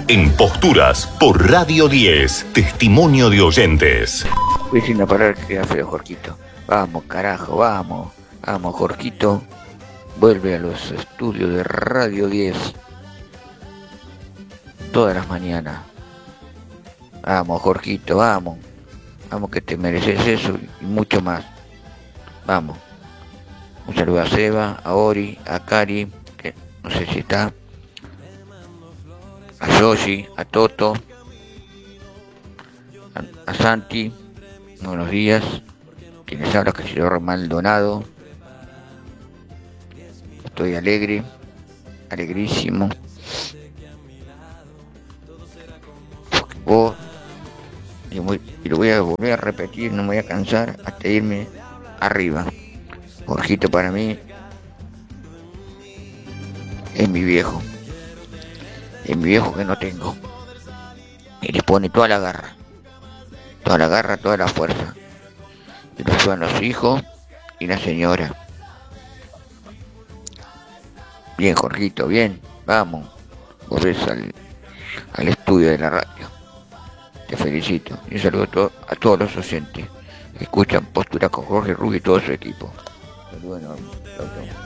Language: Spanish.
En Posturas por Radio 10, testimonio de oyentes. Voy sin la palabra que queda feo, Jorquito. Vamos, carajo, vamos. Vamos, Jorquito. Vuelve a los estudios de Radio 10. Todas las mañanas. Vamos, Jorquito, vamos. Vamos que te mereces eso y mucho más. Vamos. Un saludo a Seba, a Ori, a Cari, que no sé si está. A Yoshi, a Toto. A Santi. Buenos días. Quienes hablan, que se llama Maldonado. Estoy alegre, alegrísimo. Y lo voy a volver a repetir, no me voy a cansar hasta irme arriba. Jorgito para mí es mi viejo que no tengo. Y le pone toda la garra, toda la fuerza. Y lo ayudan los hijos y la señora. Bien, Jorgito, bien, vamos. Volvés al estudio de la radio. Te felicito. Y un saludo a todos los oyentes que escuchan Postura con Jorge Rubio y todo su equipo. Saludos enormes. Chau, chau.